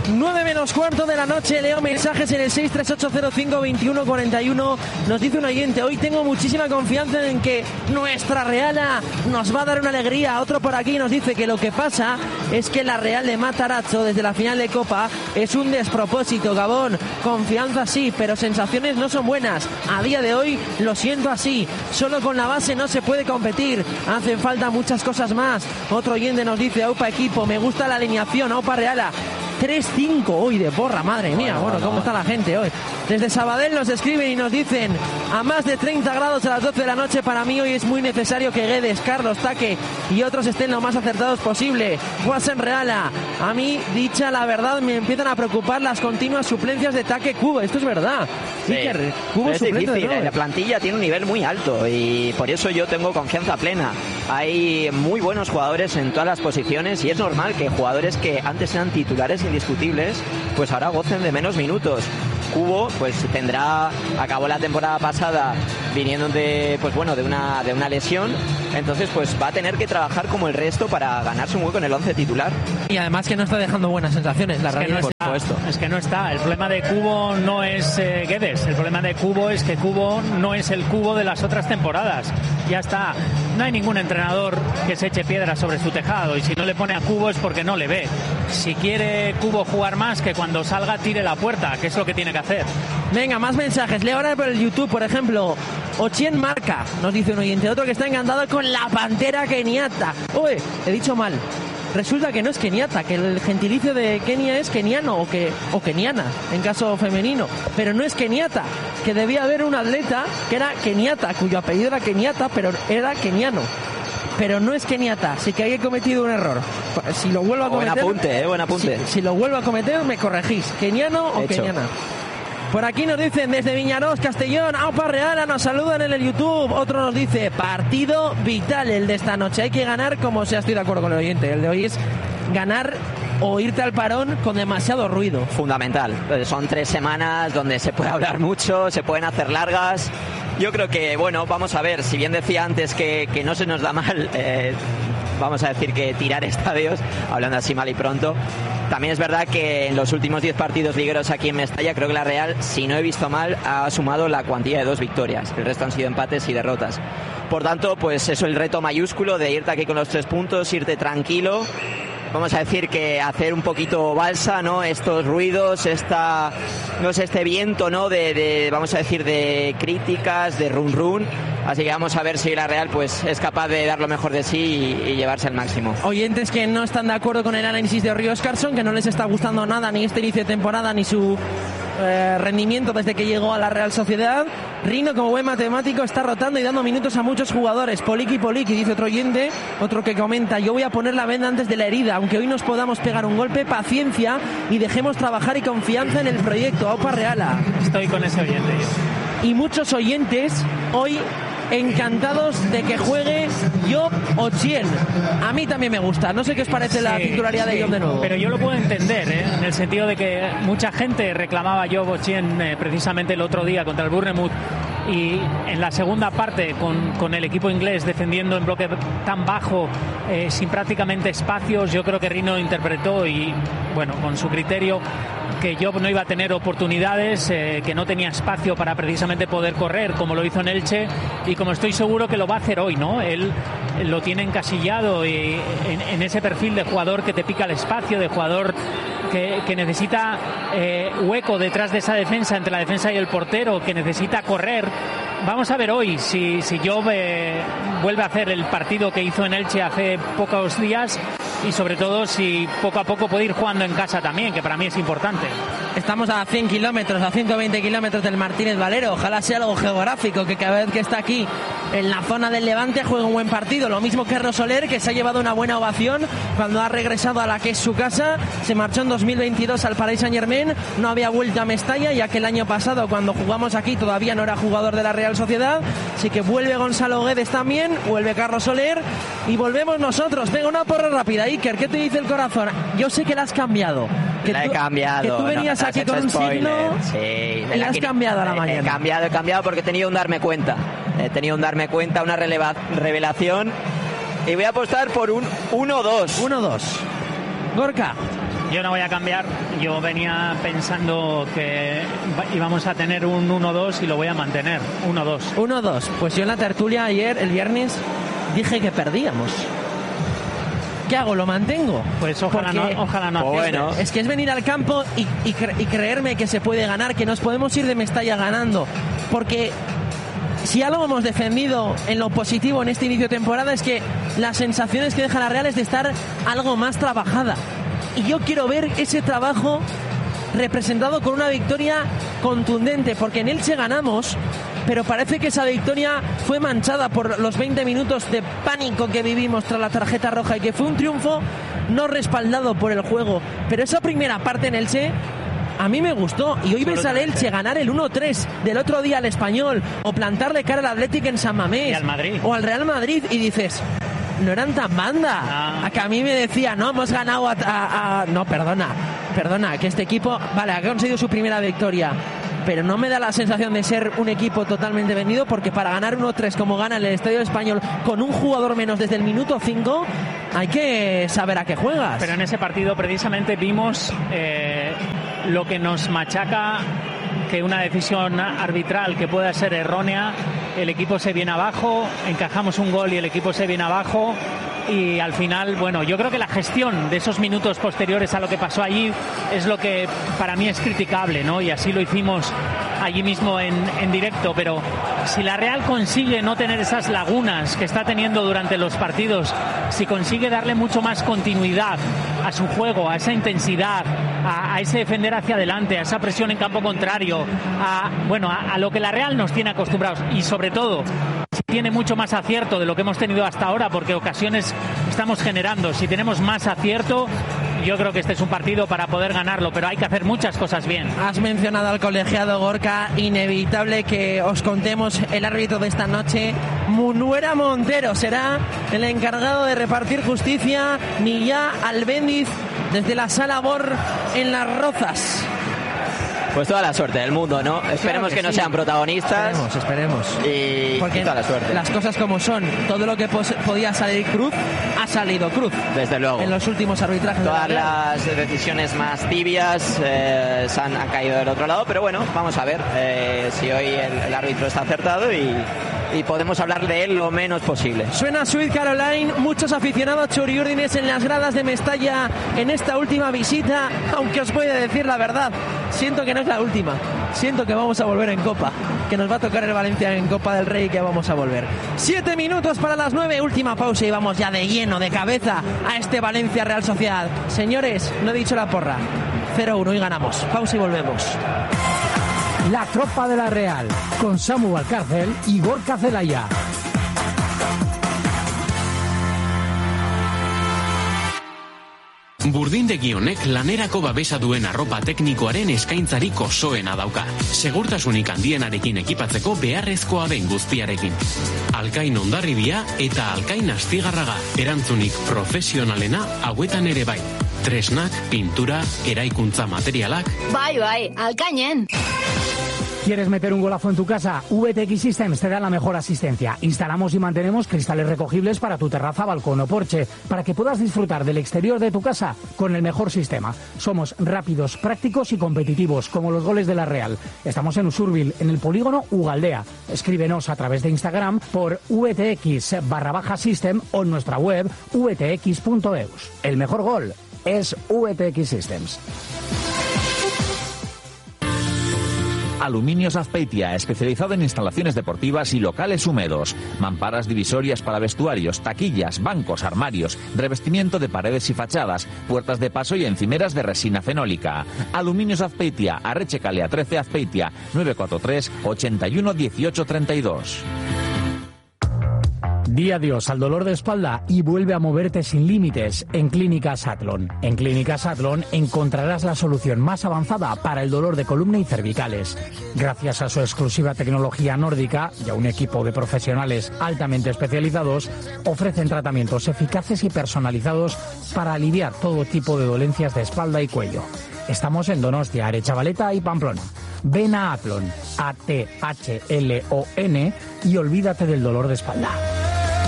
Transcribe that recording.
9 menos cuarto de la noche. Leo mensajes en el 638052141. Nos dice un oyente: hoy tengo muchísima confianza en que nuestra Reala nos va a dar una alegría. Otro por aquí nos dice que lo que pasa es que la Real de Matarazzo desde la final de Copa es un despropósito. Gabón, confianza sí, pero sensaciones no son buenas. A día de hoy lo siento así. Solo con la base no se puede competir. Hacen falta muchas cosas más. Otro oyente nos dice: aupa equipo, me gusta la alineación, aupa Reala. 3-5 hoy de porra, madre mía. Bueno, cómo está la gente hoy. Desde Sabadell nos escriben y nos dicen: a más de 30 grados a las 12 de la noche, para mí hoy es muy necesario que Guedes, Carlos, Taque y otros estén lo más acertados posible. Guasen Reala, a mí, dicha la verdad, me empiezan a preocupar las continuas suplencias de Taque Cubo. Esto es verdad. Sí, Iker, Cubo es difícil, la plantilla tiene un nivel muy alto y por eso yo tengo confianza plena. Hay muy buenos jugadores en todas las posiciones y es normal que jugadores que antes eran titulares indiscutibles pues ahora gocen de menos minutos. Cubo pues acabó la temporada pasada viniendo de una lesión, entonces pues va a tener que trabajar como el resto para ganarse un hueco en el 11 titular. Y además que no está dejando buenas sensaciones, la realidad. Es que no está. El problema de Cubo no es Guedes, el problema de Cubo es que Cubo no es el Cubo de las otras temporadas. Ya está. No hay ningún entrenador que se eche piedra sobre su tejado y si no le pone a Cubo es porque no le ve. Si quiere Cubo jugar más, que cuando salga tire la puerta, que es lo que tiene que hacer. Venga, más mensajes. Leo ahora por el YouTube, por ejemplo. Ochien Marca, nos dice un oyente. Otro que está encantado con la pantera keniata. Uy, he dicho mal. Resulta que no es keniata, que el gentilicio de Kenia es keniano o keniana, en caso femenino. Pero no es keniata, que debía haber un atleta que era keniata, cuyo apellido era keniata, pero era keniano. Pero no es keniata, así que ahí he cometido un error. Si lo vuelvo a cometer... Buen apunte. Si lo vuelvo a cometer, me corregís. ¿Keniano o keniana? Por aquí nos dicen desde Viñarós, Castellón, aupa Reala, nos saludan en el YouTube. Otro nos dice: partido vital el de esta noche, hay que ganar como sea. Estoy de acuerdo con el oyente, el de hoy es ganar o irte al parón con demasiado ruido. Fundamental, son 3 semanas donde se puede hablar mucho, se pueden hacer largas. Yo creo que, bueno, vamos a ver, si bien decía antes que no se nos da mal, vamos a decir que tirar estadios, hablando así mal y pronto. También es verdad que en los últimos 10 partidos ligueros aquí en Mestalla, creo que la Real, si no he visto mal, ha sumado la cuantía de 2 victorias. El resto han sido empates y derrotas. Por tanto, pues eso es el reto mayúsculo de irte aquí con los 3 puntos, irte tranquilo. Vamos a decir que hacer un poquito balsa, ¿no? Estos ruidos, este viento, ¿no? Vamos a decir, de críticas, de run. Así que vamos a ver si la Real pues es capaz de dar lo mejor de sí y llevarse al máximo. Oyentes que no están de acuerdo con el análisis de Río Oscarson, que no les está gustando nada ni este inicio de temporada ni su rendimiento desde que llegó a la Real Sociedad. Rino, como buen matemático, está rotando y dando minutos a muchos jugadores. Poliki, dice otro oyente. Otro que comenta: yo voy a poner la venda antes de la herida, aunque hoy nos podamos pegar un golpe, paciencia y dejemos trabajar y confianza en el proyecto. Aupa Reala. Estoy con ese oyente yo. Y muchos oyentes hoy encantados de que juegue Job Ochien. A mí también me gusta. No sé qué os parece la titularidad de Job de nuevo. Pero yo lo puedo entender, en el sentido de que mucha gente reclamaba a Job Ochien precisamente el otro día contra el Bournemouth. Y en la segunda parte con el equipo inglés defendiendo en bloque tan bajo, sin prácticamente espacios, yo creo que Rino interpretó y bueno, con su criterio, que Job no iba a tener oportunidades, que no tenía espacio para precisamente poder correr como lo hizo en Elche y como estoy seguro que lo va a hacer hoy, ¿no? Él lo tiene encasillado y en ese perfil de jugador que te pica el espacio, de jugador que necesita hueco detrás de esa defensa, entre la defensa y el portero, que necesita correr. Vamos a ver hoy si Job vuelve a hacer el partido que hizo en Elche hace pocos días y sobre todo si poco a poco puede ir jugando en casa también, que para mí es importante. Estamos a 100 kilómetros, a 120 kilómetros del Martínez Valero. Ojalá sea algo geográfico, que cada vez que está aquí en la zona del Levante juegue un buen partido. Lo mismo que Rosoler, que se ha llevado una buena ovación cuando ha regresado a la que es su casa. Se marchó en 2022 al Paris Saint-Germain, no había vuelto a Mestalla, ya que el año pasado cuando jugamos aquí todavía no era jugador de la Real Sociedad. Así que vuelve Gonzalo Guedes también, vuelve Carlos Soler y volvemos nosotros. Venga, una porra rápida. Iker, ¿qué te dice el corazón? Yo sé que la has cambiado. La he cambiado. Que tú venías aquí con un signo y la has cambiado a la mañana. He cambiado porque he tenido un darme cuenta. Una revelación. Y voy a apostar por un 1-2. 1-2. Gorka. Yo no voy a cambiar. Yo venía pensando que íbamos a tener un 1-2 y lo voy a mantener. 1-2. 1-2. Pues yo en la tertulia ayer, el viernes, dije que perdíamos. ¿Qué hago? ¿Lo mantengo? Pues ojalá no. Bueno. Es que es venir al campo y creerme que se puede ganar, que nos podemos ir de Mestalla ganando. Porque si algo hemos defendido en lo positivo en este inicio de temporada es que las sensaciones que deja la Real es de estar algo más trabajada. Y yo quiero ver ese trabajo representado con una victoria contundente, porque en Elche ganamos, pero parece que esa victoria fue manchada por los 20 minutos de pánico que vivimos tras la tarjeta roja y que fue un triunfo no respaldado por el juego. Pero esa primera parte en Elche a mí me gustó, y hoy ves al Elche ganar el 1-3 del otro día al Español, o plantarle cara al Athletic en San Mamés, y al Madrid, o al Real Madrid, y dices, no eran tan banda. A que a mí me decía, no, hemos ganado no, perdona, que este equipo, vale, ha conseguido su primera victoria, pero no me da la sensación de ser un equipo totalmente vendido, porque para ganar 1-3 como gana en el Estadio Español con un jugador menos desde el minuto 5, hay que saber a qué juegas. Pero en ese partido precisamente vimos lo que nos machaca, que una decisión arbitral que pueda ser errónea, el equipo se viene abajo, encajamos un gol y el equipo se viene abajo, y al final, bueno, yo creo que la gestión de esos minutos posteriores a lo que pasó allí es lo que para mí es criticable, ¿no? Y así lo hicimos allí mismo en directo, pero si la Real consigue no tener esas lagunas que está teniendo durante los partidos, si consigue darle mucho más continuidad a su juego, a esa intensidad, a ese defender hacia adelante, a esa presión en campo contrario, a lo que la Real nos tiene acostumbrados, y sobre todo si tiene mucho más acierto de lo que hemos tenido hasta ahora, porque ocasiones estamos generando, si tenemos más acierto, yo creo que este es un partido para poder ganarlo, pero hay que hacer muchas cosas bien. Has mencionado al colegiado Gorka, inevitable que os contemos el árbitro de esta noche. Munuera Montero será el encargado de repartir justicia. Millá Albéniz desde la Sala Bor en Las Rozas. Pues toda la suerte del mundo, ¿no? Esperemos que no sean protagonistas. Esperemos. Y toda la suerte. Las cosas como son. Todo lo que podía salir cruz, ha salido cruz. Desde luego. En los últimos arbitrajes. Todas las decisiones más tibias han caído del otro lado, pero bueno, vamos a ver si hoy el árbitro está acertado y podemos hablar de él lo menos posible. Suena Sweet Caroline, muchos aficionados churiurdines en las gradas de Mestalla en esta última visita, aunque os voy a decir la verdad, siento que no es la última, siento que vamos a volver en Copa, que nos va a tocar el Valencia en Copa del Rey, que vamos a volver. 7 minutos para las 9, última pausa y vamos ya de lleno, de cabeza a este Valencia Real Sociedad. Señores, no he dicho la porra, 0-1 y ganamos. Pausa y volvemos. La tropa de la Real, con Samu Valcárcel y Gorka Zelaya. Burdindegi lanerako babesa duen arropa teknikoaren eskaintzarik osoena dauka. Segurtasunik handienarekin ekipatzeko beharrezkoa den guztiarekin. Alkain Hondarribia eta Alkain Astigarraga. Erantzunik profesionalena hauetan ere bai. Tresnak, pintura, eraikuntza materialak. Bai, Alkainen. ¿Quieres meter un golazo en tu casa? VTX Systems te da la mejor asistencia. Instalamos y mantenemos cristales recogibles para tu terraza, balcón o porche, para que puedas disfrutar del exterior de tu casa con el mejor sistema. Somos rápidos, prácticos y competitivos, como los goles de la Real. Estamos en Usurbil, en el polígono Ugaldea. Escríbenos a través de Instagram por VTX_System o en nuestra web vtx.eus. El mejor gol es VTX Systems. Aluminios Azpeitia, especializado en instalaciones deportivas y locales húmedos. Mamparas divisorias para vestuarios, taquillas, bancos, armarios, revestimiento de paredes y fachadas, puertas de paso y encimeras de resina fenólica. Aluminios Azpeitia, Arretxekalea 13 Azpeitia, 943 81 18 32. Di adiós al dolor de espalda y vuelve a moverte sin límites en Clínicas Atlon. En Clínicas Atlon encontrarás la solución más avanzada para el dolor de columna y cervicales. Gracias a su exclusiva tecnología nórdica y a un equipo de profesionales altamente especializados, ofrecen tratamientos eficaces y personalizados para aliviar todo tipo de dolencias de espalda y cuello. Estamos en Donostia, Aretxabaleta y Pamplona. Ven a Atlon, ATHLON, y olvídate del dolor de espalda.